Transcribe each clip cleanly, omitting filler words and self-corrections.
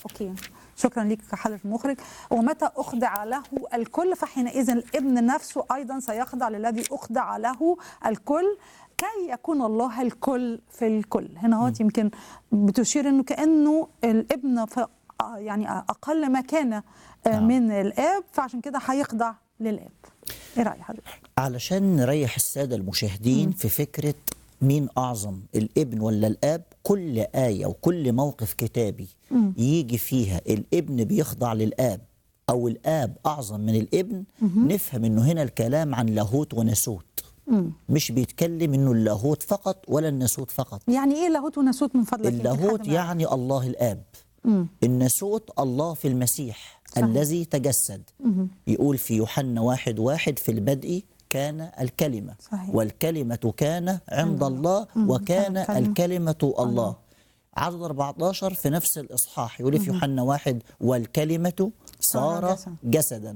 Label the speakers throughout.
Speaker 1: اوكي، شكرا لك حضرة المخرج. ومتى أخضع له الكل فحينئذ الابن نفسه أيضا سيخضع للذي أخضع له الكل كي يكون الله الكل في الكل. هنا هو يمكن بتشير أنه كأنه الابن يعني أقل مكانة من الآب، فعشان كده هيخضع للآب. إيه رأي حضرتك؟
Speaker 2: علشان نريح السادة المشاهدين في فكرة مين أعظم، الابن ولا الآب، كل آية وكل موقف كتابي يجي فيها الابن بيخضع للآب أو الآب أعظم من الابن، نفهم إنه هنا الكلام عن لاهوت وناسوت. مش بيتكلم إنه اللاهوت فقط ولا الناسوت فقط.
Speaker 1: يعني إيه لاهوت وناسوت من فضلك؟
Speaker 2: اللاهوت يعني الله الآب، الناسوت الله في المسيح صحيح. الذي تجسد. يقول في يوحنا 1:1 في البدء كان الكلمة صحيح. والكلمة كان عند الله وكان الكلمة الله. عدد 14 في نفس الإصحاح يقول في يوحنا 1 والكلمة صار جسدا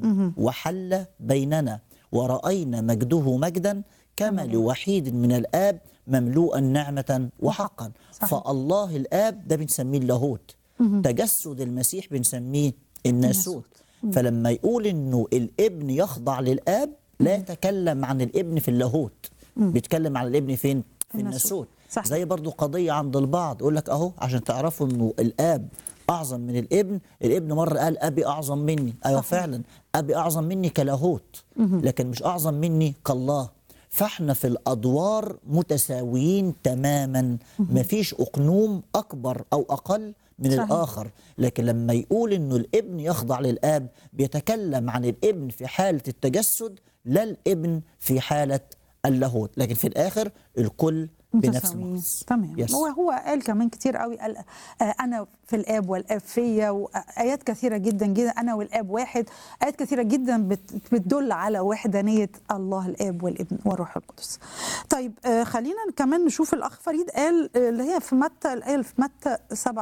Speaker 2: وحل بيننا ورأينا مجده مجدا كما لوحيد من الآب مملوءا نعمة وحقا. فالله الآب ده بنسميه اللاهوت، تجسد المسيح بنسميه الناسوت. فلما يقول إنه الابن يخضع للآب لا يتكلم عن الابن في اللاهوت، بيتكلم عن الابن فين؟ في الناسوت. زي برضو قضية عند البعض يقول لك أهو عشان تعرفوا إنه الآب أعظم من الابن، الابن مرة قال أبي أعظم مني. أيوة فعلا أبي أعظم مني كلاهوت، لكن مش أعظم مني كالله. فاحنا في الأدوار متساويين تماما، مفيش أقنوم أكبر أو أقل من صحيح. الآخر. لكن لما يقول إنه الابن يخضع للآب بيتكلم عن الابن في حالة التجسد، لا الابن في حالة اللاهوت، لكن في الآخر الكل بنفس المقص.
Speaker 1: تمام. هو قال كمان كتير قوي، قال أنا في الآب والآب فيا، وآيات كثيرة جدا جدا أنا والآب واحد، آيات كثيرة جدا بتدل على وحدانية الله الآب والابن والروح القدس. طيب خلينا كمان نشوف الأخ فريد قال اللي هي في متى، الآية في متى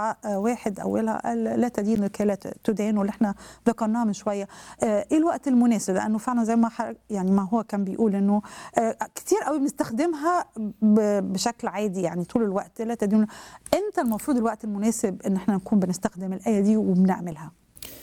Speaker 1: 7:1 أولها قال لا تدين لكي لا تدان، واللي احنا ذكرناها من شوية. إيه الوقت المناسب؟ لأنه فعلا زي ما يعني ما هو كان بيقول إنه كتير قوي بنستخدمها بشكل عادي، يعني طول الوقت لا تدين. امتى المفروض الوقت المناسب ان احنا نكون بنستخدم الآية دي وبنعملها؟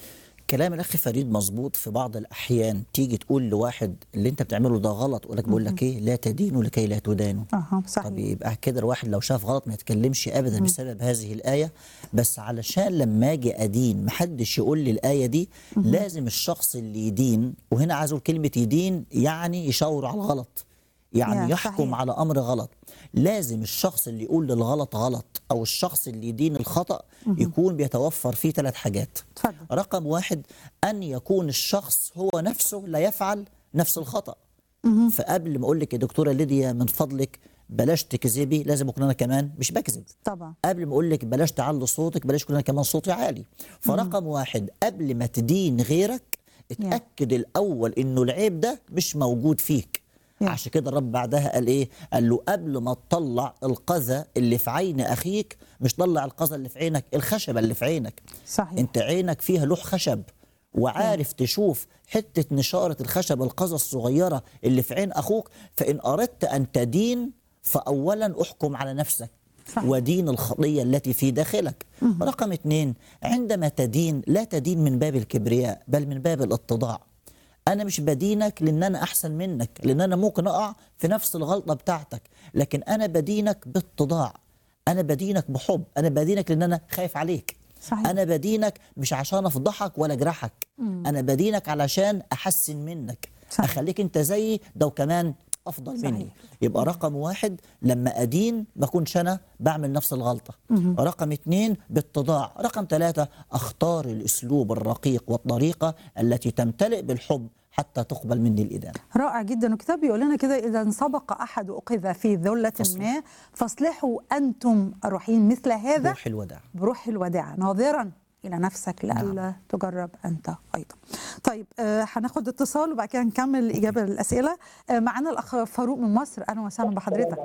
Speaker 2: كلام الأخ فريد مظبوط. في بعض الأحيان تيجي تقول لواحد اللي أنت بتعمله ده غلط، بقول لك إيه؟ لا تدينوا لكي لا تدانوا.
Speaker 1: صحيح.
Speaker 2: طب يبقى كده الواحد لو شاف غلط ما يتكلمش أبدا بسبب هذه الآية. بس علشان لما أجي أدين محدش يقول لي الآية دي، لازم الشخص اللي يدين، وهنا عايز أقول كلمة يدين يعني يشاور على الغلط، يعني يحكم صحيح. على أمر غلط. لازم الشخص اللي يقول للغلط غلط أو الشخص اللي يدين الخطأ يكون بيتوفر فيه 3 حاجات.
Speaker 1: تفضل.
Speaker 2: رقم 1 أن يكون الشخص هو نفسه لا يفعل نفس الخطأ. فقبل ما أقول لك يا دكتورة ليديا من فضلك بلاش تكذبي، لازم أكون أنا كمان مش بكذب
Speaker 1: طبعا.
Speaker 2: قبل ما أقول لك بلاش تعلي صوتك، بلاش أكون أنا كمان صوتي عالي. فرقم 1 قبل ما تدين غيرك اتأكد الأول إنه العيب ده مش موجود فيك. عشان كده الرب بعدها قال ايه؟ قال له قبل ما تطلع القذى اللي في عين اخيك، مش طلع القذى اللي في عينك، الخشبه اللي في عينك.
Speaker 1: صحيح.
Speaker 2: انت عينك فيها لوح خشب وعارف تشوف حته نشاره الخشب القذى الصغيره اللي في عين اخوك. فان اردت ان تدين فاولا احكم على نفسك صحيح. ودين الخطيه التي في داخلك. رقم 2 عندما تدين لا تدين من باب الكبرياء بل من باب الاتضاع. أنا مش بدينك لأن أنا أحسن منك، لأن أنا ممكن أقع في نفس الغلطة بتاعتك، لكن أنا بدينك باتضاع، أنا بدينك بحب، أنا بدينك لأن أنا خايف عليك
Speaker 1: صحيح.
Speaker 2: أنا بدينك مش عشان أفضحك ولا أجرحك، أنا بدينك علشان أحسن منك صحيح. أخليك أنت زيي ده وكمان أفضل صحيح. مني. يبقى رقم 1 لما أدين ما أكونش أنا بعمل نفس الغلطة. رقم 2 باتضاع. رقم 3 أختار الأسلوب الرقيق والطريقة التي تمتلئ بالحب حتى تقبل مني الإدانة.
Speaker 1: رائع جدا. الكتاب بيقول لنا كده إذا سبق أحد أخذ في ذلة ما فاصلحوا أنتم الروحيين مثل هذا
Speaker 2: بروح الوداع،
Speaker 1: بروح الوداع ناظرا إلى نفسك لئلا تجرب أنت أيضا. طيب هناخد اتصال وبعد كده نكمل الإجابة للأسئلة. معنا الأخ فاروق من مصر. أهلا وسهلا بحضرتك.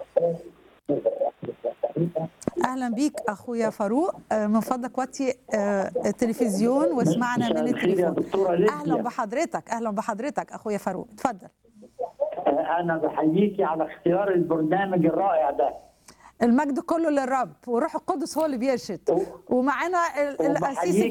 Speaker 1: اهلا بيك اخويا فاروق. من فضلك وطي التلفزيون واسمعنا من التليفون. اهلا بحضرتك، اهلا بحضرتك اخويا فاروق، اتفضل.
Speaker 3: انا بحييكي على اختيار البرنامج الرائع ده.
Speaker 1: المجد كله للرب، والروح القدس هو اللي بيرشد، ومعانا القسيس